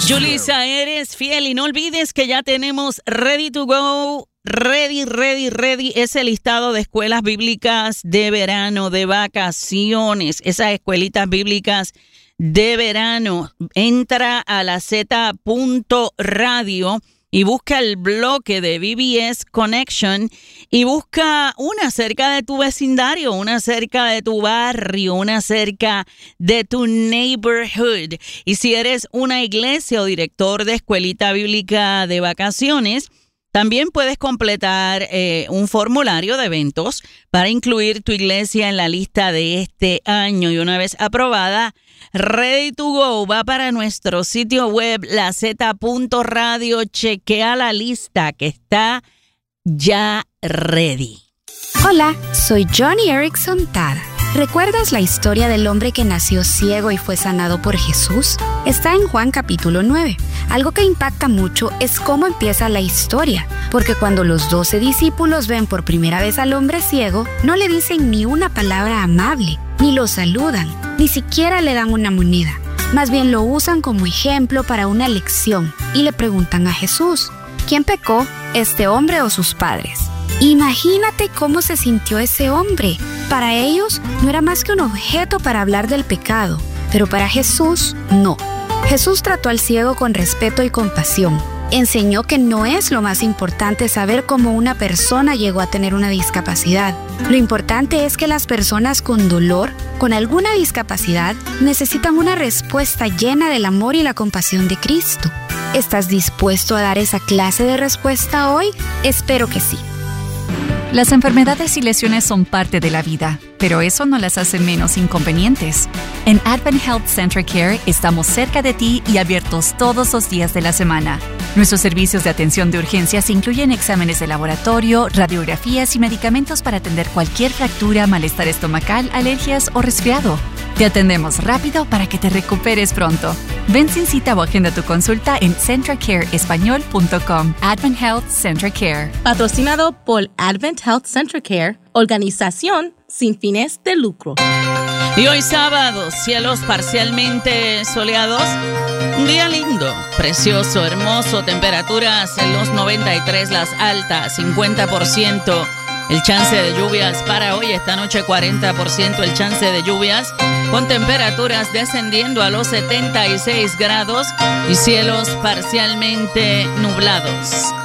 Yulisa, eres fiel y no olvides que ya tenemos Ready to Go. Ready. Ese listado de escuelas bíblicas de verano, de vacaciones, esas escuelitas bíblicas de verano. Entra a la Z.radio y busca el bloque de VBS Connection y busca una cerca de tu vecindario, una cerca de tu barrio, una cerca de tu neighborhood. Y si eres una iglesia o director de escuelita bíblica de vacaciones, también puedes completar un formulario de eventos para incluir tu iglesia en la lista de este año. Y una vez aprobada, Ready to Go va para nuestro sitio web, la Z.radio. Chequea la lista que está ya ready. Hola, soy Johnny Erickson Tada. ¿Recuerdas la historia del hombre que nació ciego y fue sanado por Jesús? Está en Juan capítulo 9. Algo que impacta mucho es cómo empieza la historia, porque cuando los 12 discípulos ven por primera vez al hombre ciego, no le dicen ni una palabra amable, ni lo saludan, ni siquiera le dan una moneda. Más bien lo usan como ejemplo para una lección y le preguntan a Jesús, ¿quién pecó, este hombre o sus padres? Imagínate cómo se sintió ese hombre. Para ellos no era más que un objeto para hablar del pecado, pero para Jesús no. Jesús trató al ciego con respeto y compasión. Enseñó que no es lo más importante saber cómo una persona llegó a tener una discapacidad. Lo importante es que las personas con dolor, con alguna discapacidad, necesitan una respuesta llena del amor y la compasión de Cristo. ¿Estás dispuesto a dar esa clase de respuesta hoy? Espero que sí. Las enfermedades y lesiones son parte de la vida, pero eso no las hace menos inconvenientes. En Advent Health Central Care estamos cerca de ti y abiertos todos los días de la semana. Nuestros servicios de atención de urgencias incluyen exámenes de laboratorio, radiografías y medicamentos para atender cualquier fractura, malestar estomacal, alergias o resfriado. Te atendemos rápido para que te recuperes pronto. Ven sin cita o agenda tu consulta en centracareespañol.com. Advent Health Central Care. Patrocinado por Advent Health Central Care, organización sin fines de lucro. Y hoy sábado, cielos parcialmente soleados. Un día lindo, precioso, hermoso. Temperaturas en los 93, las altas, 50%. El chance de lluvias para hoy, esta noche 40% el chance de lluvias, con temperaturas descendiendo a los 76 grados y cielos parcialmente nublados.